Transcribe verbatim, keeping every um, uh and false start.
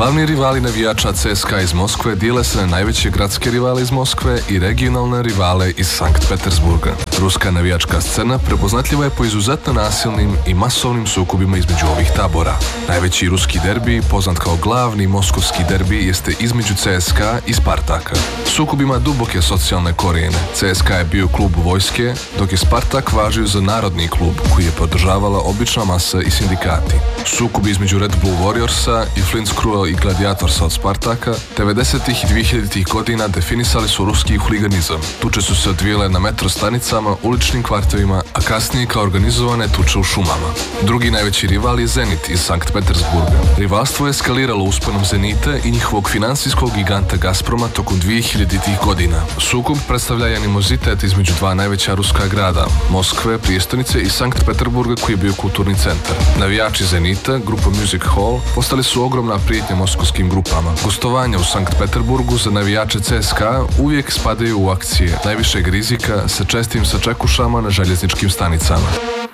Glavni rivali navijača C S K A iz Moskve dijele se na najveće gradske rivale iz Moskve i regionalne rivale iz Sankt Petersburga. Ruska navijačka scena prepoznatljiva je po izuzetno nasilnim i masovnim sukobima između ovih tabora. Najveći ruski derbi, poznat kao glavni moskovski derbi, jeste između C S K A i Spartaka. Sukob ima duboke socijalne korijene. C S K A je bio klub vojske, dok je Spartak važio za narodni klub koji je podržavala obična masa i sindikati. Sukob između Red Bull Warriorsa i Flintscrewa i Gladiatorsa od Spartaka devedesetih i dvehiljaditih godina definisali su ruski huliganizam. Tuče su se odvijele na metro stanicama, uličnim kvartovima, a kasnije kao organizovane tuče u šumama. Drugi najveći rival je Zenit iz Sankt Petersburga. Rivalstvo je eskaliralo usponom Zenita i njihovog finansijskog giganta Gazproma tokom dvehiljaditih godina. Sukob predstavlja animozitet između dva najveća ruska grada, Moskve, prijestolnice, i Sankt Peterburga koji je bio kulturni centar. Navijači Zenita, grupa Music Hall, postali su ogromna prijetnja moskovskim grupama. Gostovanja u Sankt Peterburgu za navijače C S K A uvijek spadaju u akcije najvišeg rizika sa čestim sačekušama na željezničkim stanicama.